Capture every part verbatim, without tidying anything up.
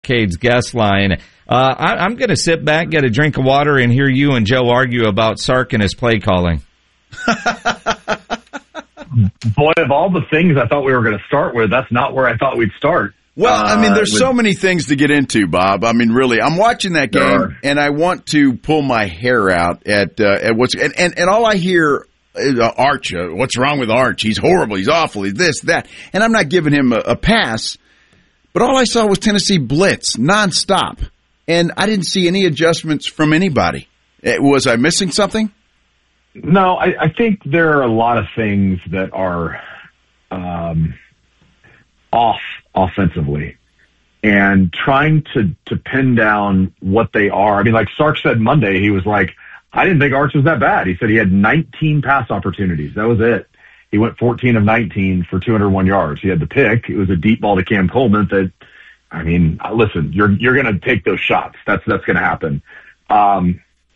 Cade's guest line. Uh, I, I'm going to sit back, get a drink of water, and hear you and Joe argue about Sark and his play calling. Boy, of all the things I thought we were going to start with, that's not where I thought we'd start. Well, I mean, there's uh, with, so many things to get into, Bob. I mean, really, I'm watching that game, and I want to pull my hair out at uh, at what's and, and, and all I hear is uh, Arch. Uh, what's wrong with Arch? He's horrible. He's awful. He's this, that. And I'm not giving him a, a pass, but all I saw was Tennessee blitz nonstop, and I didn't see any adjustments from anybody. Was I missing something? No, I, I think there are a lot of things that are um, off offensively, and trying to, to pin down what they are. I mean, like Sark said Monday, he was like, I didn't think Arch was that bad. He said he had nineteen pass opportunities. That was it. He went fourteen of nineteen for two hundred one yards. He had the pick. It was a deep ball to Cam Coleman that, I mean, listen, you're, you're going to take those shots. That's, that's going to happen. Um,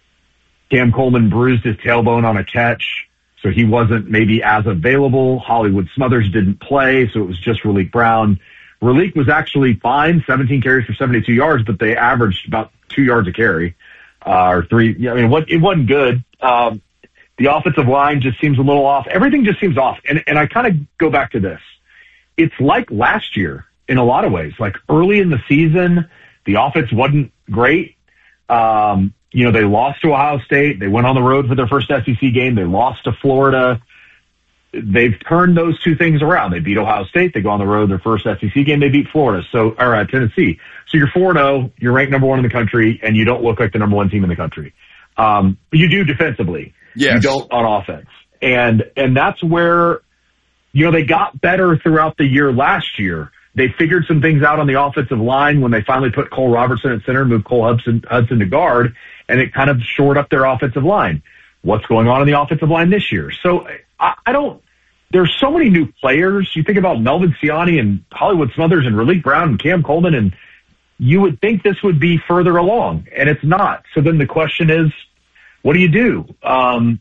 Cam Coleman bruised his tailbone on a catch, so he wasn't maybe as available. Hollywood Smothers didn't play, so it was just Raleek Brown. Raleek was actually fine, seventeen carries for seventy-two yards, but they averaged about two yards a carry, uh, or three. I mean, it wasn't good. Um, the offensive line just seems a little off. Everything just seems off. And, and I kind of go back to this. It's like last year in a lot of ways. Like early in the season, the offense wasn't great. Um, You know, they lost to Ohio State. They went on the road for their first S E C game. They lost to Florida. They've turned those two things around. They beat Ohio State. They go on the road. Their first S E C game, they beat Florida. So, or uh, Tennessee. So you're four and oh. You're ranked number one in the country, and you don't look like the number one team in the country. Um, but you do defensively. Yes. You don't on offense. And and that's where, you know, they got better throughout the year last year. They figured some things out on the offensive line when they finally put Cole Robertson at center, moved Cole Hudson, Hudson to guard, and it kind of shored up their offensive line. What's going on in the offensive line this year? So I, I don't – there's so many new players. You think about Melvin Siani and Hollywood Smothers and Raleek Brown and Cam Coleman, and you would think this would be further along, and it's not. So then the question is, what do you do? Um,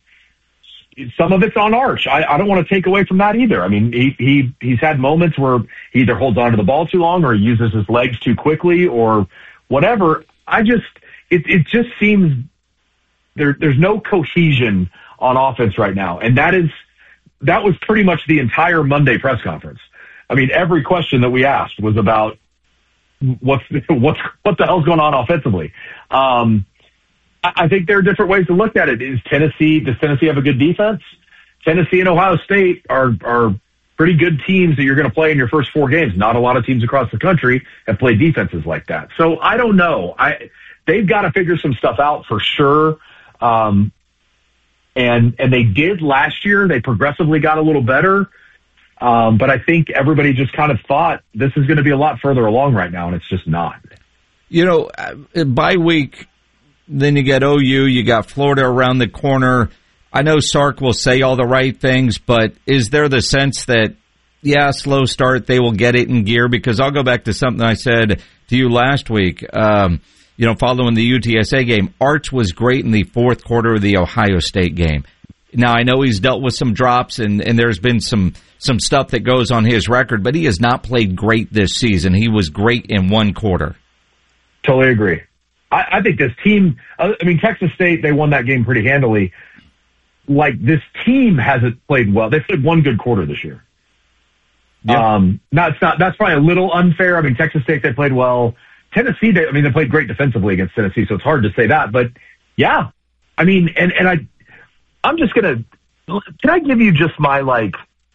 some of it's on Arch. I, I don't want to take away from that either. I mean, he, he he's had moments where he either holds on to the ball too long or he uses his legs too quickly or whatever. I just it it just seems there there's no cohesion on offense right now, and that is that was pretty much the entire Monday press conference. I mean, every question that we asked was about what's what's what the hell's going on offensively. Um, I think there are different ways to look at it. Is Tennessee, does Tennessee have a good defense? Tennessee and Ohio State are, are pretty good teams that you're going to play in your first four games. Not a lot of teams across the country have played defenses like that. So I don't know. I, they've got to figure some stuff out for sure. Um, and, and they did last year. They progressively got a little better. Um, but I think everybody just kind of thought this is going to be a lot further along right now, and it's just not. You know, bye week, then you get O U, you got Florida around the corner. I know Sark will say all the right things, but is there the sense that, yeah, slow start, they will get it in gear? Because I'll go back to something I said to you last week, um, you know, following the U T S A game. Arch was great in the fourth quarter of the Ohio State game. Now, I know he's dealt with some drops, and, and there's been some, some stuff that goes on his record, but he has not played great this season. He was great in one quarter. Totally agree. I, I think this team, I mean, Texas State, they won that game pretty handily. Like, this team hasn't played well. They played one good quarter this year. Yep. Um, now it's not, that's probably a little unfair. I mean, Texas State, they played well. Tennessee, they, I mean, they played great defensively against Tennessee, so it's hard to say that. But, yeah, I mean, and, and I, I'm just going to, can I give you just my, like,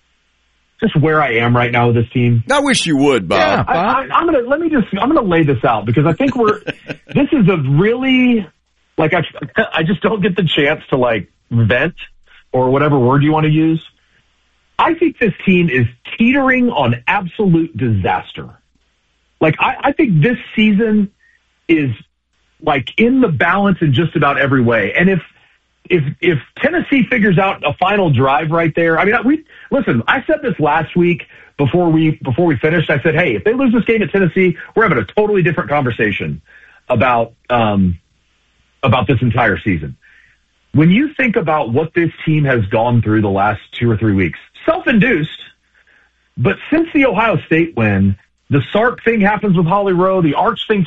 just where I am right now with this team? I wish you would, Bob. Yeah, I, I, I'm going to, let me just, I'm going to lay this out because I think we're, this is a really, like, I, I just don't get the chance to, like, vent or whatever word you want to use. I think this team is teetering on absolute disaster. Like, I, I think this season is, like, in the balance in just about every way. And if, If if Tennessee figures out a final drive right there, I mean, we listen. I said this last week before we before we finished. I said, hey, if they lose this game at Tennessee, we're having a totally different conversation about um, about this entire season. When you think about what this team has gone through the last two or three weeks, self-induced, but since the Ohio State win, the Sark thing happens with Holly Rowe, the Arch thing